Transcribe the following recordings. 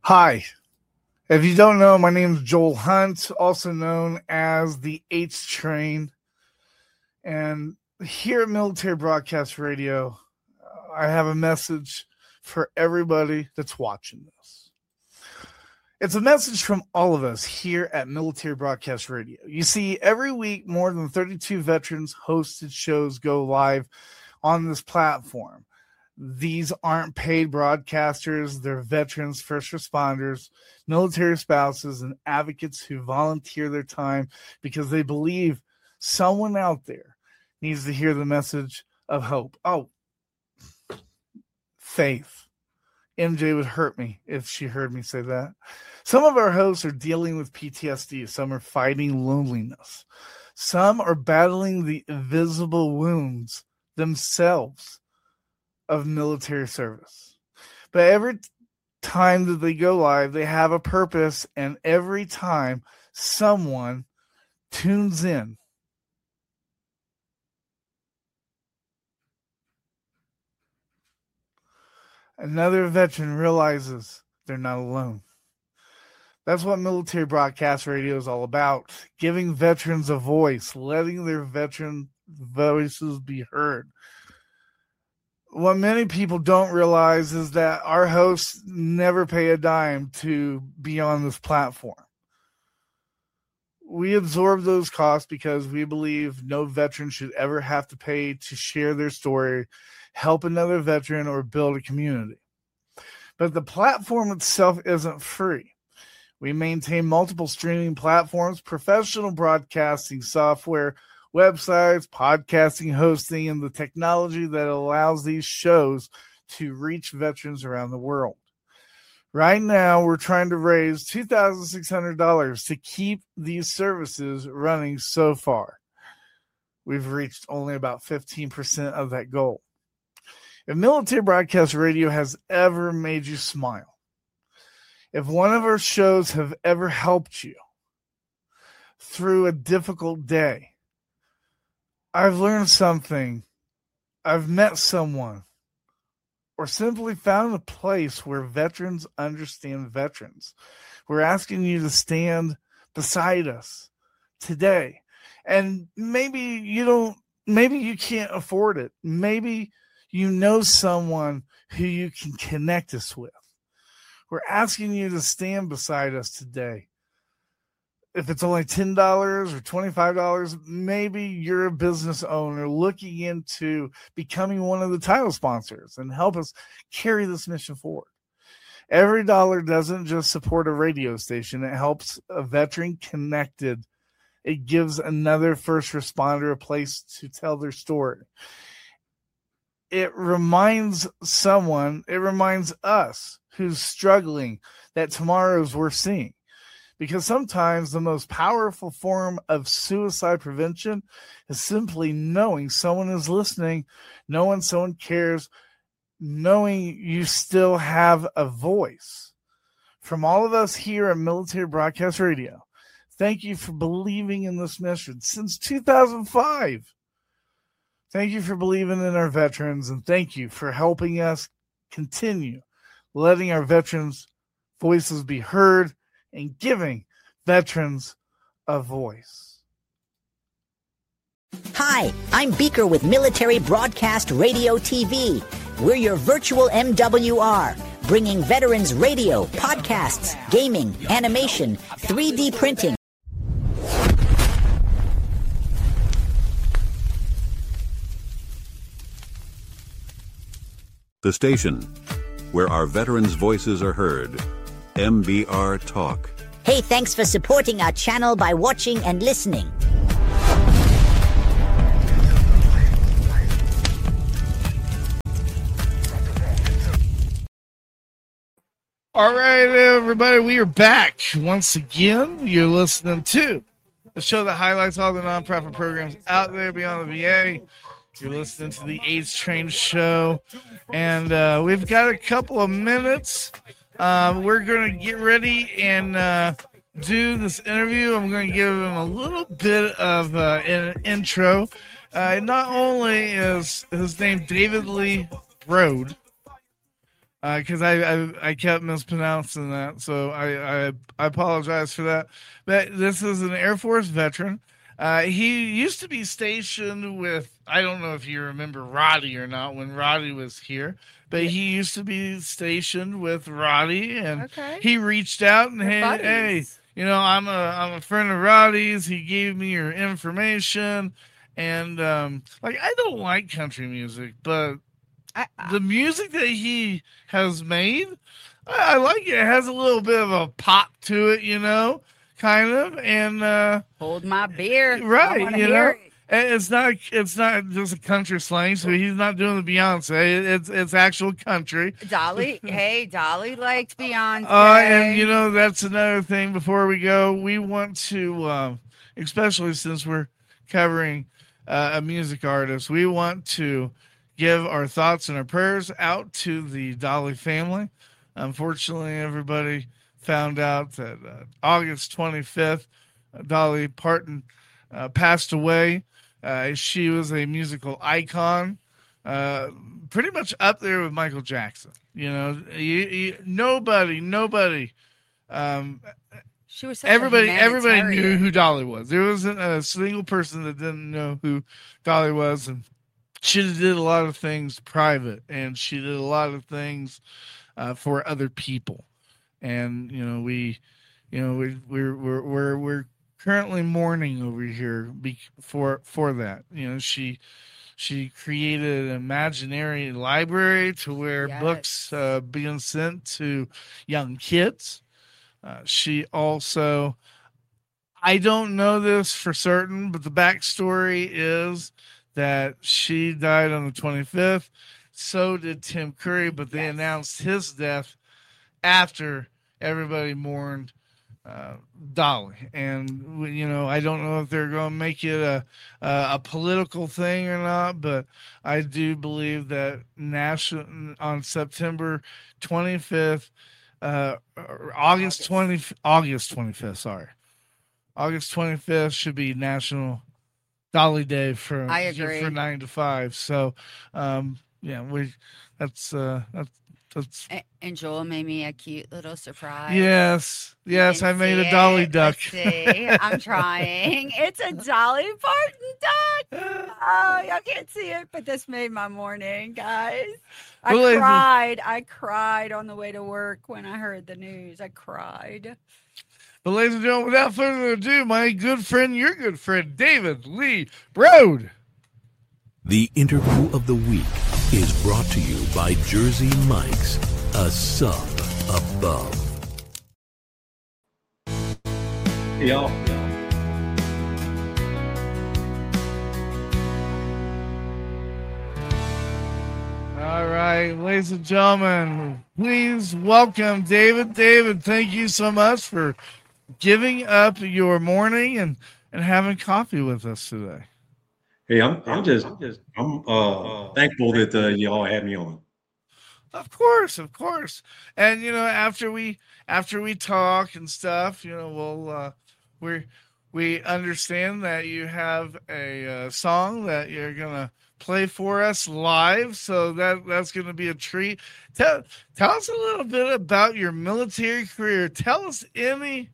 Hi. If you don't know, my name is Joel Hunt, also known as the H Train. And here at Military Broadcast Radio, I have a message for everybody that's watching this. It's a message from all of us here at Military Broadcast Radio. You see, every week, more than 32 veterans hosted shows go live on this platform. These aren't paid broadcasters. They're veterans, first responders, military spouses, and advocates who volunteer their time because they believe someone out there needs to hear the message of hope. Oh, faith. MJ would hurt me if she heard me say that. Some of our hosts are dealing with PTSD. Some are fighting loneliness. Some are battling the invisible wounds themselves of military service. But every time that they go live, they have a purpose, and every time someone tunes in, another veteran realizes they're not alone. That's what Military Broadcast Radio is all about, giving veterans a voice, letting their veteran voices be heard. What many people don't realize is that our hosts never pay a dime to be on this platform. We absorb those costs because we believe no veteran should ever have to pay to share their story, help another veteran, or build a community. But the platform itself isn't free. We maintain multiple streaming platforms, professional broadcasting software, websites, podcasting, hosting, and the technology that allows these shows to reach veterans around the world. Right now, we're trying to raise $2,600 to keep these services running so far. We've reached only about 15% of that goal. If Military Broadcast Radio has ever made you smile, if one of our shows have ever helped you through a difficult day, I've learned something, I've met someone, or simply found a place where veterans understand veterans. We're asking you to stand beside us today. And maybe you can't afford it. Maybe you know someone who you can connect us with. We're asking you to stand beside us today. If it's only $10 or $25, maybe you're a business owner looking into becoming one of the title sponsors and help us carry this mission forward. Every dollar doesn't just support a radio station. It helps a veteran connected. It gives another first responder a place to tell their story. It reminds us who's struggling that tomorrow's worth seeing. Because sometimes the most powerful form of suicide prevention is simply knowing someone is listening, knowing someone cares, knowing you still have a voice. From all of us here at Military Broadcast Radio, thank you for believing in this mission since 2005. Thank you for believing in our veterans, and thank you for helping us continue letting our veterans' voices be heard and giving veterans a voice. Hi, I'm Beaker with Military Broadcast Radio TV. We're your virtual MWR, bringing veterans radio, podcasts, gaming, animation, 3D printing. The station where our veterans' voices are heard. MBR Talk. Hey, thanks for supporting our channel by watching and listening. All right, everybody, we are back once again. You're listening to the show that highlights all the nonprofit programs out there beyond the VA. You're listening to the H Train Show, and we've got a couple of minutes. We're going to get ready and do this interview. I'm going to give him a little bit of an intro. Not only is his name David Lee Road, because I kept mispronouncing that, so I apologize for that. But this is an Air Force veteran. He used to be stationed with, I don't know if you remember Roddy or not when Roddy was here, but he used to be stationed with Roddy, and he reached out and hey, you know, I'm a friend of Roddy's. He gave me your information, and like I don't like country music, but the music that he has made, I like it. It has a little bit of a pop to it, you know, kind of, and hold my beer, right? You know, it's not just a country slang. So he's not doing the Beyonce. It's actual country. Dolly, hey, Dolly likes Beyonce. And you know that's another thing. Before we go, we want to, especially since we're covering a music artist, we want to give our thoughts and our prayers out to the Dolly family. Unfortunately, everybody found out that August 25th, Dolly Parton passed away. She was a musical icon, pretty much up there with Michael Jackson. You know, nobody. She was such everybody knew who Dolly was. There wasn't a single person that didn't know who Dolly was, and she did a lot of things private, and she did a lot of things for other people. And you know, we're currently mourning over here for that. You know, she created an imaginary library to where books being sent to young kids. She also, I don't know this for certain, but the backstory is that she died on the 25th. So did Tim Curry, but they announced his death after everybody mourned Dolly. And, you know, I don't know if they're going to make it a political thing or not, but I do believe that on September 25th, August 25th should be National Dolly Day for 9 to 5. So, that's and Joel made me a cute little surprise. Yes, I made a Dolly duck. I'm trying. It's a Dolly Parton duck. Oh, y'all can't see it, but this made my morning, guys. I cried on the way to work when I heard the news. I cried. But ladies and gentlemen, without further ado, my good friend, your good friend, David Lee Broad. The interview of the week is brought to you by Jersey Mike's, a sub above. Hey, y'all. All right, ladies and gentlemen, please welcome David. David, thank you so much for giving up your morning and having coffee with us today. Hey, I'm thankful that y'all had me on. Of course. And you know, after we talk and stuff, you know, we understand that you have a song that you're gonna play for us live, so that's gonna be a treat. Tell us a little bit about your military career. Tell us any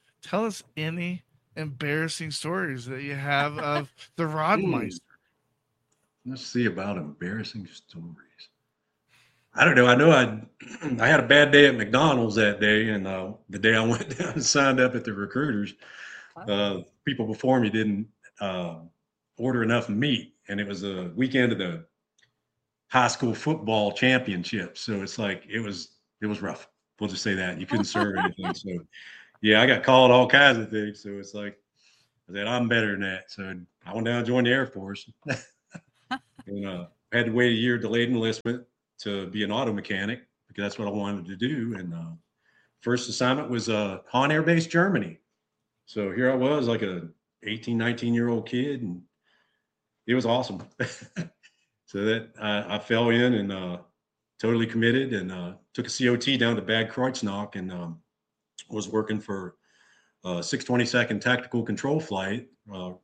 embarrassing stories that you have of the Rodmeister. Let's see about embarrassing stories. I don't know. I know I had a bad day at McDonald's that day, and the day I went down and signed up at the recruiters, people before me didn't order enough meat, and it was a weekend of the high school football championship. So it's like it was rough. We'll just say that you couldn't serve anything. So yeah, I got called all kinds of things. So it's like I said, I'm better than that. So I went down and joined the Air Force, and had to wait a year delayed enlistment to be an auto mechanic because that's what I wanted to do. And first assignment was Hahn Air Base, Germany. So here I was, like a 18, 19-year-old kid, and it was awesome. So that I fell in and totally committed, and took a COT down to Bad Kreuznach, and was working for 622nd Tactical Control Flight, mobile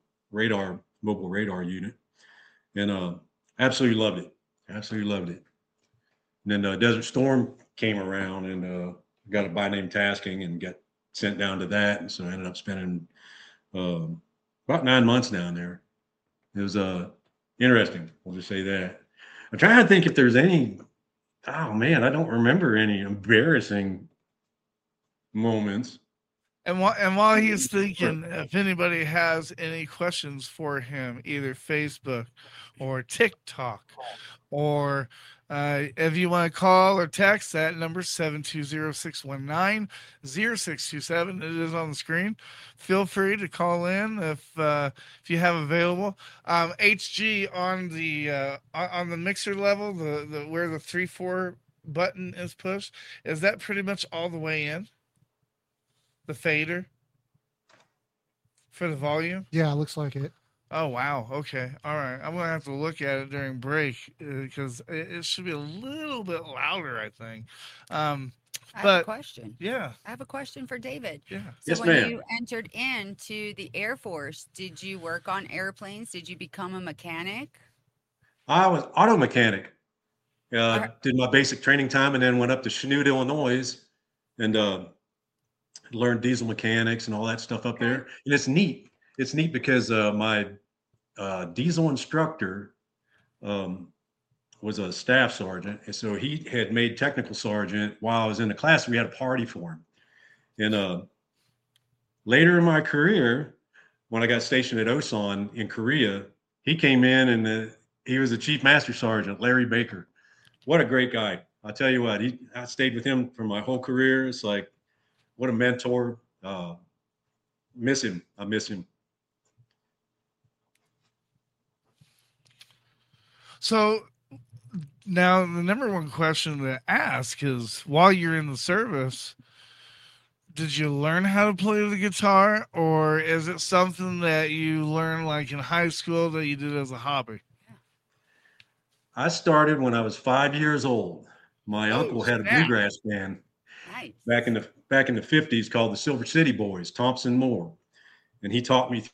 radar unit, and absolutely loved it. And then Desert Storm came around, and got a by name tasking and got sent down to that. And so I ended up spending about 9 months down there. It was interesting. We'll just say that. I'm trying to think if there's any. Oh man, I don't remember any embarrassing moments. And while he's thinking, if anybody has any questions for him, either Facebook or TikTok, or if you want to call or text, that number 720-619-0627. It is on the screen. Feel free to call in if you have available. HG on the mixer level, the where the 3-4 button is pushed, is that pretty much all the way in? The fader for the volume? Yeah, it looks like it. Oh, wow. Okay. All right. I'm going to have to look at it during break because it should be a little bit louder, I think. I have a question. Yeah. I have a question for David. Yeah. So Yes, when ma'am. you entered into the Air Force, did you work on airplanes? Did you become a mechanic? I was auto mechanic. Did my basic training time and then went up to Chanute, Illinois, and learned diesel mechanics and all that stuff up there. And it's neat. It's neat because my diesel instructor was a staff sergeant. And so he had made technical sergeant while I was in the class. We had a party for him. And later in my career, when I got stationed at Osan in Korea, he came in and he was the chief master sergeant, Larry Baker. What a great guy. I'll tell you what, I stayed with him for my whole career. It's like, what a mentor. Miss him. I miss him. So now the number one question to ask is, while you're in the service, did you learn how to play the guitar, or is it something that you learned like in high school that you did as a hobby? I started when I was 5 years old. My uncle had a bluegrass band back in the 50s called the Silver City Boys, Thompson Moore, and he taught me.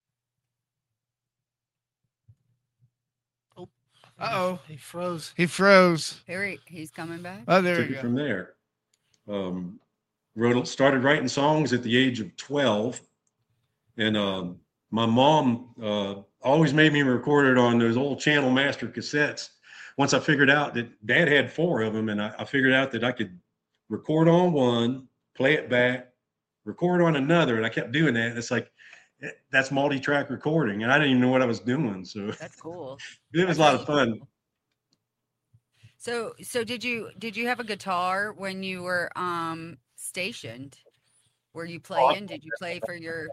He froze. Here he's coming back. Oh, there Took you it go. from there. Started writing songs at the age of 12, and my mom always made me record it on those old Channel Master cassettes. Once I figured out that Dad had 4 of them, and I figured out that I could record on one, play it back, record on another, and I kept doing that. It's like, that's multi-track recording, and I didn't even know what I was doing. So That's cool. It was a lot of fun. So did you have a guitar when you were stationed? Were you playing? Did you play for your?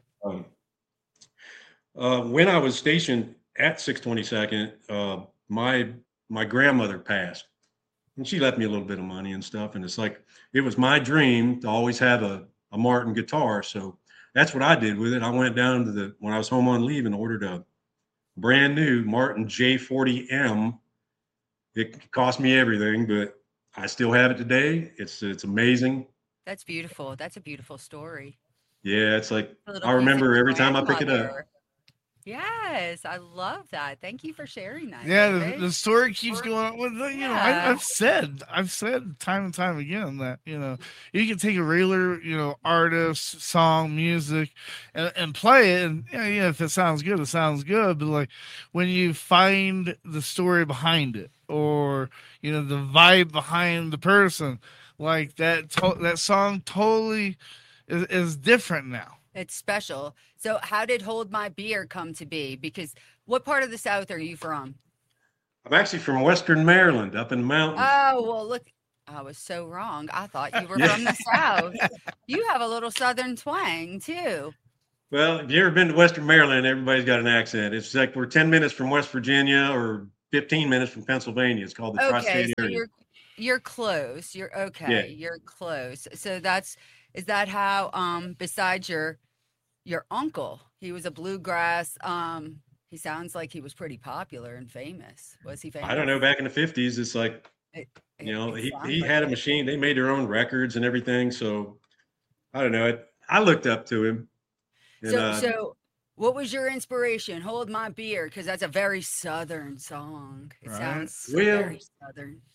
When I was stationed at 622nd, my grandmother passed, and she left me a little bit of money and stuff. And it's like, it was my dream to always have a Martin guitar. So that's what I did with it. I went down to when I was home on leave and ordered a brand new Martin J40M. It cost me everything, but I still have it today. It's amazing. That's beautiful. That's a beautiful story. Yeah, it's like, I remember every time I pick it up. Yes, I love that. Thank you for sharing that. Yeah, the story keeps going on. With I've said time and time again that you can take a regular artist, song, music, and play it, and if it sounds good, it sounds good. But like when you find the story behind it, or the vibe behind the person, like that song totally is different now. It's special. So how did Hold My Beer come to be? Because what part of the South are you from? I'm actually from Western Maryland, up in the mountains. Oh, well, look, I was so wrong. I thought you were from the South. You have a little Southern twang, too. Well, if you ever been to Western Maryland, everybody's got an accent. It's like we're 10 minutes from West Virginia or 15 minutes from Pennsylvania. It's called the Tri-State area. You're close. You're okay. Yeah. You're close. So is that how, besides your uncle, he was a bluegrass, he sounds like he was pretty popular and famous. Was he famous? I don't know. Back in the 50s, it's like, he had a machine. They made their own records and everything. So I don't know. I looked up to him. And, so what was your inspiration? Hold My Beer, because that's a very Southern song. It sounds very Southern.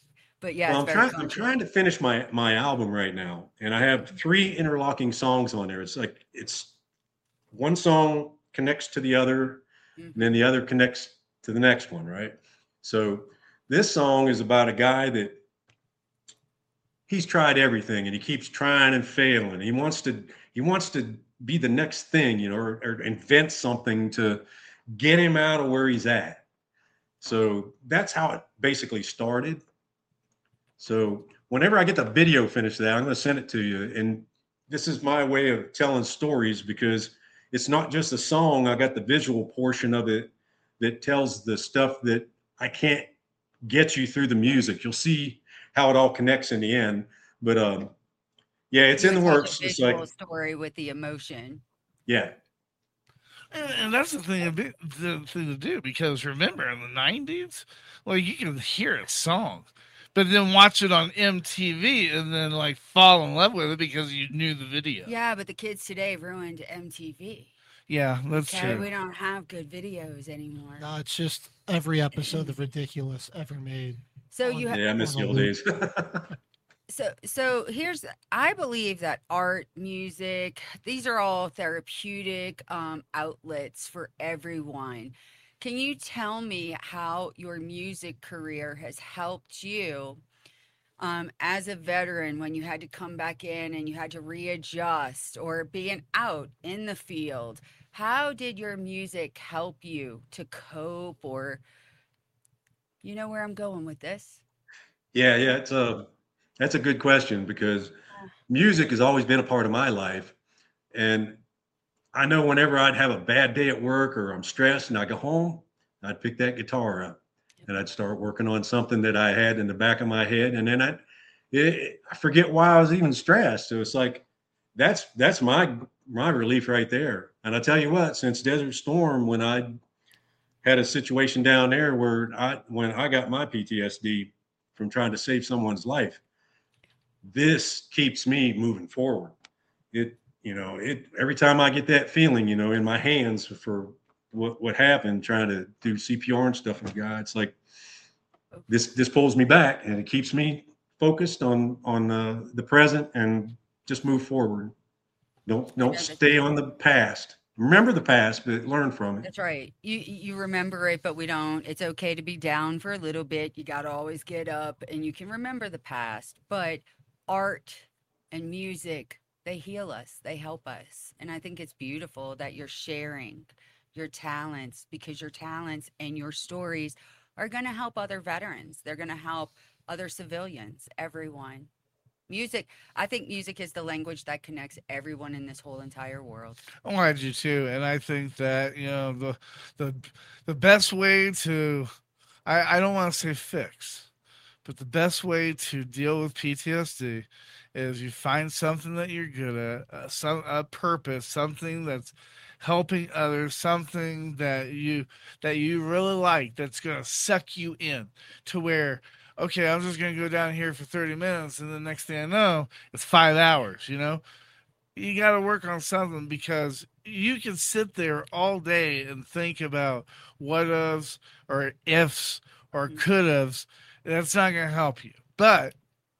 But yeah, well, I'm trying to finish my album right now, and I have 3 interlocking songs on there. It's one song connects to the other, and then the other connects to the next one, right? So this song is about a guy that he's tried everything and he keeps trying and failing. He wants to be the next thing, you know, or invent something to get him out of where he's at. So that's how it basically started. So whenever I get the video finished that, I'm going to send it to you. And this is my way of telling stories because it's not just a song. I got the visual portion of it that tells the stuff that I can't get you through the music. You'll see how it all connects in the end. But yeah, it's in the works. It's like story with the emotion. Yeah. And that's the thing to do, because remember in the 90s, well, you can hear a song, but then watch it on MTV and then like fall in love with it because you knew the video. Yeah, but the kids today ruined MTV. Yeah, that's true. We don't have good videos anymore. No, it's just every episode of Ridiculous ever made. So you have, yeah, I miss the old days. So I believe that art, music, these are all therapeutic outlets for everyone. Can you tell me how your music career has helped you as a veteran when you had to come back in and you had to readjust, or being out in the field? How did your music help you to cope, or you know where I'm going with this? Yeah, that's a good question, because music has always been a part of my life. And I know whenever I'd have a bad day at work or I'm stressed and I go home, I'd pick that guitar up and I'd start working on something that I had in the back of my head. And then I forget why I was even stressed. So it's like, that's my relief right there. And I tell you what, since Desert Storm, when I had a situation down there where when I got my PTSD from trying to save someone's life, this keeps me moving forward. Every time I get that feeling, in my hands for what happened, trying to do CPR and stuff with God, it's like this pulls me back and it keeps me focused on the present and just move forward. Don't stay on the past. Remember the past, but learn from it. That's right. You remember it, but we don't. It's okay to be down for a little bit. You got to always get up, and you can remember the past. But art and music, they heal us. They help us. And I think it's beautiful that you're sharing your talents, because your talents and your stories are going to help other veterans. They're going to help other civilians, everyone. Music, I think music is the language that connects everyone in this whole entire world. Oh, I do too. And I think that, the best way to, I don't want to say fix, but the best way to deal with PTSD is you find something that you're good at, a purpose, something that's helping others, something that you really like, that's going to suck you in to where, okay, I'm just going to go down here for 30 minutes, and the next thing I know, it's 5 hours, You got to work on something, because you can sit there all day and think about what-ifs or ifs or could-haves. That's not going to help you. But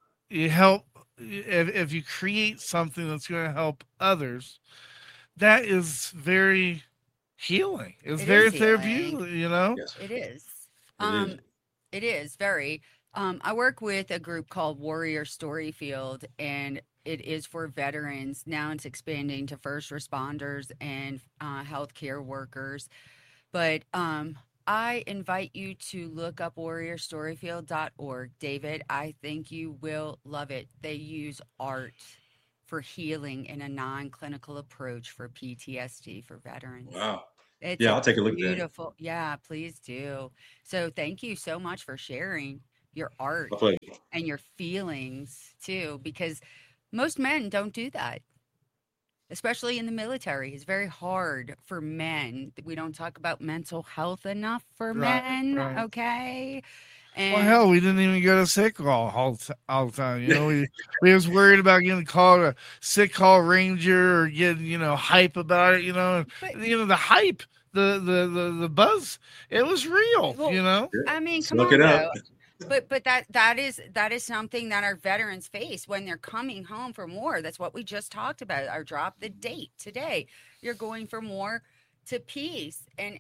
if you create something that's going to help others, that is very healing. It's very therapeutic, Yes. It is. It is very. I work with a group called Warrior Storyfield, and it is for veterans. Now it's expanding to first responders and healthcare workers. But I invite you to look up warriorstoryfield.org. David, I think you will love it. They use art for healing in a non-clinical approach for PTSD for veterans. Wow. I'll take a look at that. Beautiful. Yeah, please do. So thank you so much for sharing your art and your feelings too, because most men don't do that, especially in the military. It's very hard for men. We don't talk about mental health enough for men. Right. Okay. And well, hell, we didn't even go to sick call all the time. We was worried about getting called a sick call ranger or getting, hype about it, But, the hype, the buzz, it was real, I mean, come look on, it up. But that is something that our veterans face when they're coming home from war. That's what we just talked about. Our drop the date today. You're going from war to peace, and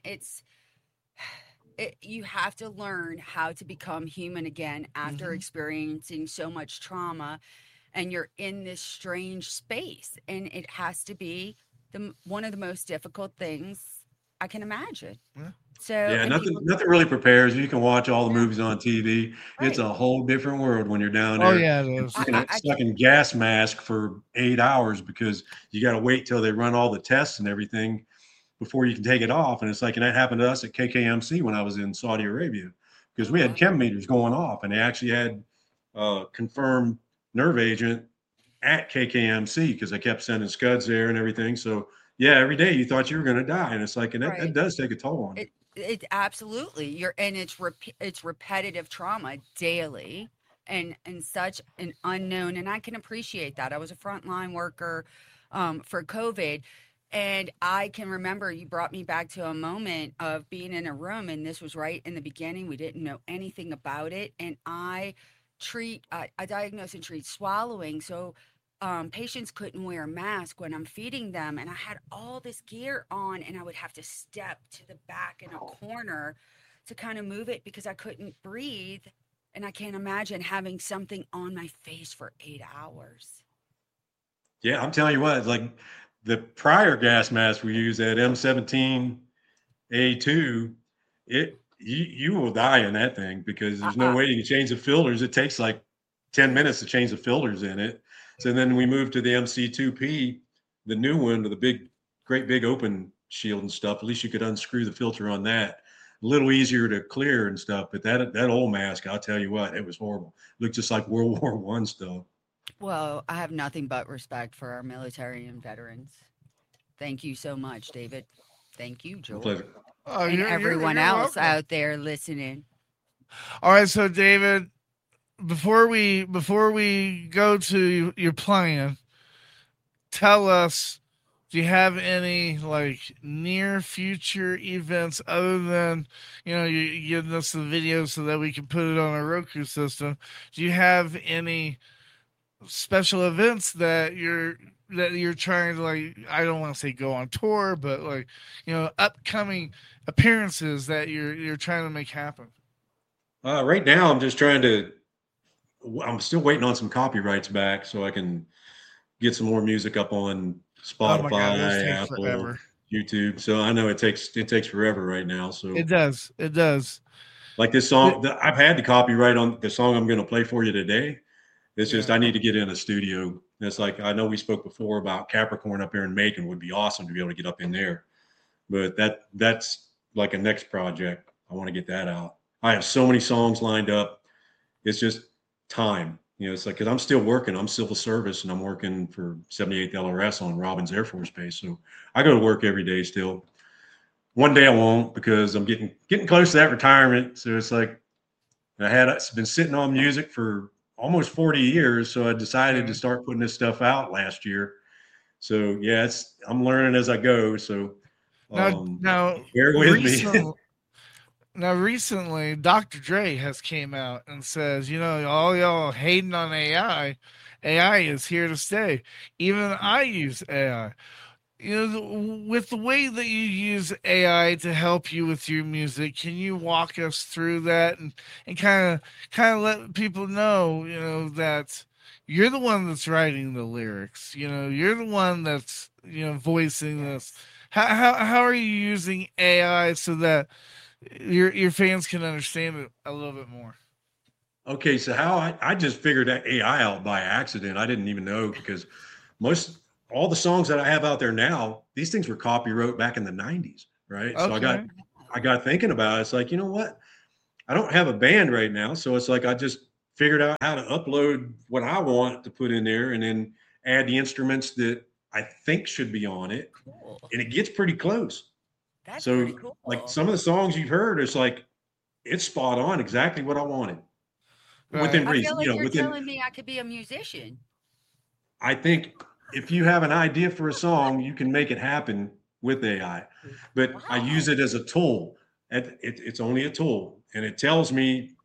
you have to learn how to become human again after experiencing so much trauma, and you're in this strange space, and it has to be one of the most difficult things I can imagine. Yeah. So yeah, nothing really prepares. You can watch all the movies on TV. Right. It's a whole different world when you're down there. Oh yeah, it is. Stuck in gas mask for 8 hours because you got to wait till they run all the tests and everything before you can take it off. And it's like, and that happened to us at KKMC when I was in Saudi Arabia, because we had chem meters going off, and they actually had confirmed nerve agent at KKMC because they kept sending scuds there and everything. So yeah, every day you thought you were going to die, and it's like, and that does take a toll on you. It absolutely, it's repetitive trauma daily, and such an unknown. And I can appreciate that. I was a frontline worker for COVID. And I can remember you brought me back to a moment of being in a room, and this was right in the beginning. We didn't know anything about it. And I diagnose and treat swallowing. So patients couldn't wear a mask when I'm feeding them. And I had all this gear on, and I would have to step to the back in a corner to kind of move it because I couldn't breathe. And I can't imagine having something on my face for 8 hours. Yeah, I'm telling you what, like, the prior gas mask we use at M17A2, you will die in that thing because there's no way you can change the filters. It takes like 10 minutes to change the filters in it. So then we moved to the MC2P, the new one with the great big open shield and stuff. At least you could unscrew the filter on that. A little easier to clear and stuff. But that old mask, I'll tell you what, it was horrible. It looked just like World War I stuff. Well, I have nothing but respect for our military and veterans. Thank you so much, David. Thank you, Joel. Pleasure. And everyone else out there listening. All right, so David, before we go to your plan, tell us, do you have any like near future events other than, you giving us the video so that we can put it on a Roku system? Do you have any special events that you're trying to, like, I don't want to say go on tour, but like, upcoming appearances that you're trying to make happen? Right now I'm still waiting on some copyrights back so I can get some more music up on Spotify, Apple, YouTube. So I know it takes forever right now. So it does. Like this song, I've had the copyright on the song I'm going to play for you today. It's just, I need to get in a studio. It's like, I know we spoke before about Capricorn up there in Macon would be awesome to be able to get up in there, but that's like a next project. I want to get that out. I have so many songs lined up. It's just time, it's like, cause I'm still working. I'm civil service and I'm working for 78th LRS on Robins Air Force Base. So I go to work every day still. One day I won't, because I'm getting close to that retirement. So it's like, I've been sitting on music for almost 40 years. So I decided to start putting this stuff out last year. So yeah, I'm learning as I go. So now bear with me. Now recently Dr. Dre has came out and says, all y'all hating on AI is here to stay. Even I use AI. With the way that you use AI to help you with your music, can you walk us through that and kind of let people know, that you're the one that's writing the lyrics, you're the one that's, voicing this. How are you using AI so that your fans can understand it a little bit more? Okay. So how I just figured that AI out by accident. I didn't even know, because all the songs that I have out there now, these things were copyright back in the 90s, right? Okay. So I got thinking about it. It's like, you know what? I don't have a band right now. So it's like, I just figured out how to upload what I want to put in there and then add the instruments that I think should be on it. Cool. And it gets pretty close. That's pretty cool. Like some of the songs you've heard, it's like, it's spot on, exactly what I wanted. Right. Within reason. I feel like you're telling me I could be a musician. I think if you have an idea for a song, you can make it happen with AI. But I use it as a tool. It's only a tool. And it tells me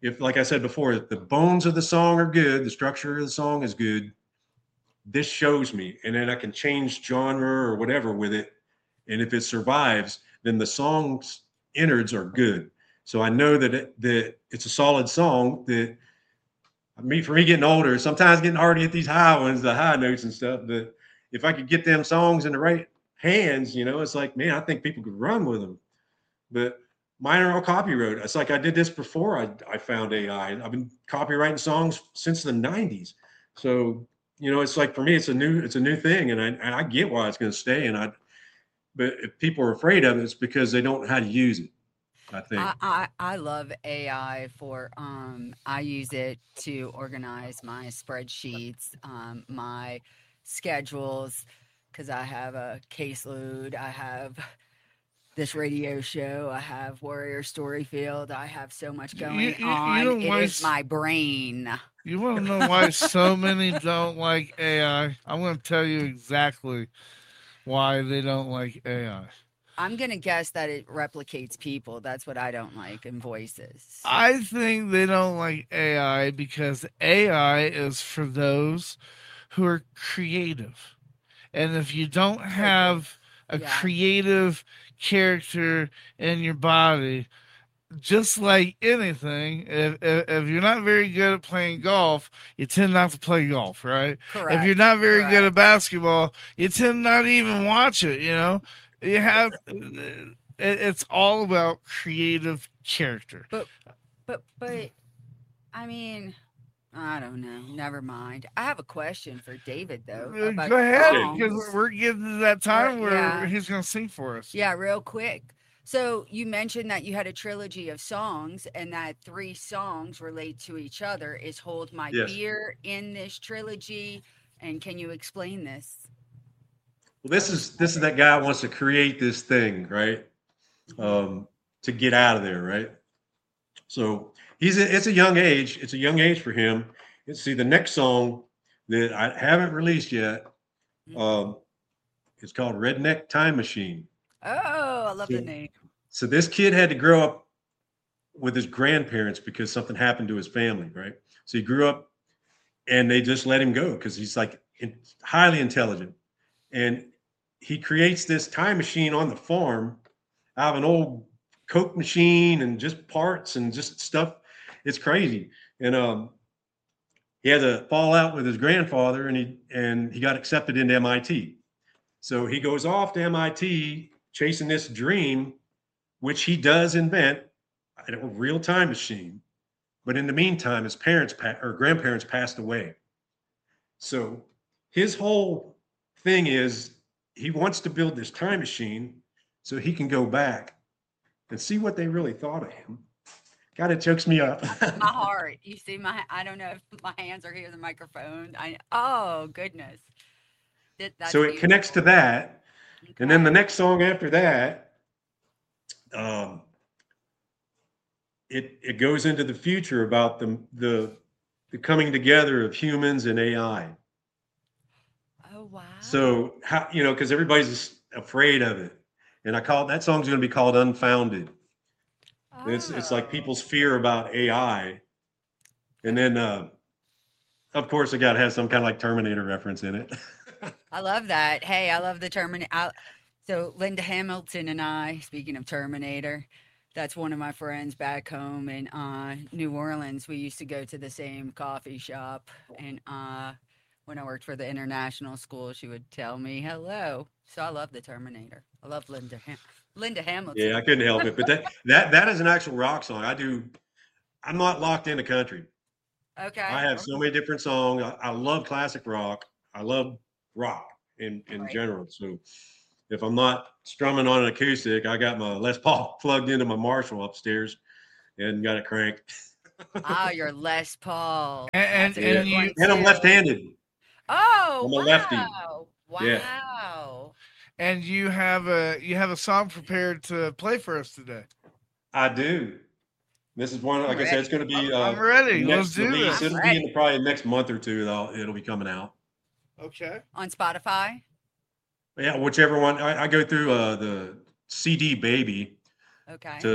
if, like I said before, if the bones of the song are good, the structure of the song is good, this shows me, and then I can change genre or whatever with it. And if it survives, then the song's innards are good. So I know that it's a solid song. That for me getting older, sometimes getting hard to hit these high ones, the high notes and stuff. But if I could get them songs in the right hands, it's like, man, I think people could run with them. But mine are all copyright. It's like I did this before I found AI. I've been copywriting songs since the 90s. So, it's like, for me, it's a new thing, and I get why it's going to stay. But if people are afraid of it, it's because they don't know how to use it, I think. I love AI for I use it to organize my spreadsheets, my schedules, because I have a caseload. I have this radio show. I have Warrior Storyfield. I have so much going on. It is my brain. You want to know why so many don't like AI? I'm going to tell you exactly why they don't like AI. I'm going to guess that it replicates people. That's what I don't like in voices. I think they don't like AI because AI is for those who are creative. And if you don't have a creative character in your body, just like anything, if you're not very good at playing golf, you tend not to play golf, right? Correct. If you're not very good at basketball, you tend not to even watch it, You have, it's all about creative character. But I mean, I don't know. Never mind. I have a question for David, though. Go ahead, because we're getting to that time where he's going to sing for us. Yeah, real quick. So you mentioned that you had a trilogy of songs, and that 3 songs relate to each other. Is Hold My Beer in this trilogy? And can you explain this? Well, this is that guy who wants to create this thing, right? To get out of there, right? So it's a young age. It's a young age for him. Let's see, the next song that I haven't released yet, it's called Redneck Time Machine. Oh, I love the name. So this kid had to grow up with his grandparents because something happened to his family, right? So he grew up and they just let him go because he's like highly intelligent. And he creates this time machine on the farm out of an old Coke machine and just parts and just stuff. It's crazy. And he had a fallout with his grandfather, and he got accepted into MIT. So he goes off to MIT chasing this dream, which he does invent a real time machine. But in the meantime, his grandparents passed away. So his whole thing is he wants to build this time machine so he can go back and see what they really thought of him. God, it chokes me up. My heart. You see I don't know if my hands are here, the microphone. Oh, goodness. So it connects to that. Okay. And then the next song after that, it goes into the future about the coming together of humans and AI. Oh, wow. So how, because everybody's afraid of it. And that song's going to be called Unfounded. Oh. It's like people's fear about AI. And then, of course, it got to have some kind of like Terminator reference in it. I love that. Hey, I love the Terminator. So Linda Hamilton and I, speaking of Terminator, that's one of my friends back home in New Orleans. We used to go to the same coffee shop. And when I worked for the international school, she would tell me hello. So I love the Terminator. I love Linda Hamilton. Yeah, I couldn't help it. But that is an actual rock song. I'm not locked into country. Okay. I have so many different songs. I love classic rock. I love rock in general. So if I'm not strumming on an acoustic, I got my Les Paul plugged into my Marshall upstairs and got it cranked. Your Les Paul. And I'm left-handed. Oh, I'm a lefty. Wow. Yeah. And you have a song prepared to play for us today. I do. This is one, like I said, it's going to be. I'm ready. Let's do this. It'll be in probably the next month or two. It'll be coming out. Okay. On Spotify. Yeah, whichever one. I go through the CD Baby. Okay. To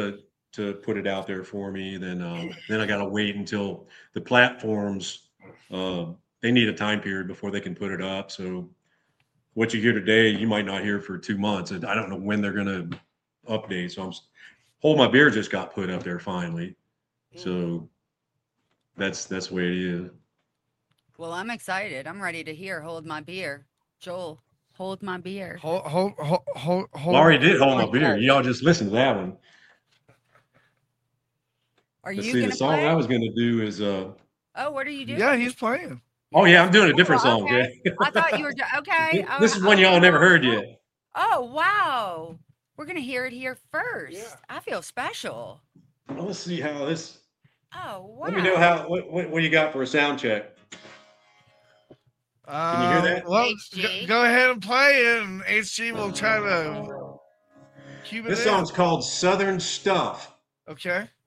to put it out there for me. Then I got to wait until the platforms, they need a time period before they can put it up. So what you hear today, you might not hear for 2 months. And I don't know when they're going to update. So Hold My Beer just got put up there finally. So that's the way it is. Well, I'm excited. I'm ready to hear Hold My Beer. Joel, Hold My Beer. Hold. Laurie did Hold My Beer. Y'all just listen to that one. Are you see, gonna the song play? I was going to do is Oh, what are you doing? Yeah, he's playing. Oh yeah, I'm doing a different song. Okay. Yeah. I thought you were okay. This is one y'all never heard yet. Oh wow, we're gonna hear it here first. Yeah. I feel special. Well, let's see how this. Oh wow. Let me know what you got for a sound check. Can you hear that? Well, go ahead and play it, and HG will try to keep it. This song's called Southern Stuff. Okay.